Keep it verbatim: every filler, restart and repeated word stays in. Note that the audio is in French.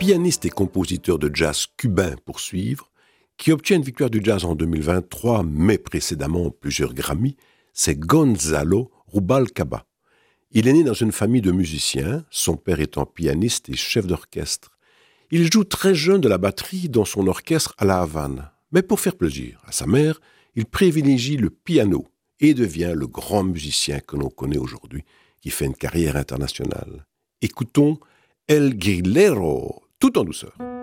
pianiste et compositeur de jazz cubain pour suivre, qui obtient une victoire du jazz en deux mille vingt-trois, mais précédemment plusieurs Grammy, c'est Gonzalo Rubalcaba. Il est né dans une famille de musiciens, son père étant pianiste et chef d'orchestre. Il joue très jeune de la batterie dans son orchestre à La Havane. Mais pour faire plaisir à sa mère, il privilégie le piano et devient le grand musicien que l'on connaît aujourd'hui, qui fait une carrière internationale. Écoutons El Grillero, tout en douceur.